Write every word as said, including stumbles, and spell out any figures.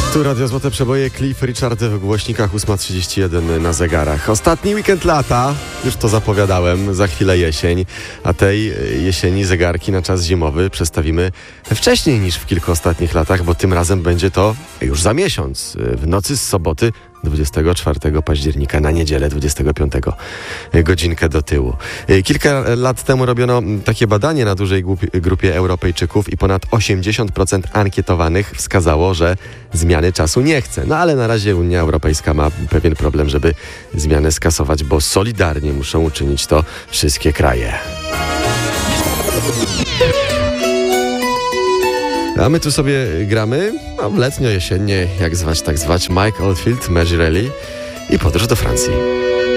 Tu Radio Złote Przeboje, Cliff Richard w głośnikach, ósma trzydzieści jeden na zegarach. Ostatni weekend lata, już to zapowiadałem, za chwilę jesień, a tej jesieni zegarki na czas zimowy przestawimy wcześniej niż w kilku ostatnich latach, bo tym razem będzie to już za miesiąc, w nocy z soboty dwudziestego czwartego października na niedzielę dwudziestego piątego, godzinkę do tyłu. Kilka lat temu robiono takie badanie na dużej grupie Europejczyków i ponad osiemdziesiąt procent ankietowanych wskazało, że zmiany czasu nie chce. No ale na razie Unia Europejska ma pewien problem, żeby zmianę skasować, bo solidarnie muszą uczynić to wszystkie kraje. A my tu sobie gramy, no letnio, jesiennie, jak zwać, tak zwać, Mike Oldfield, Marzirelli i podróż do Francji.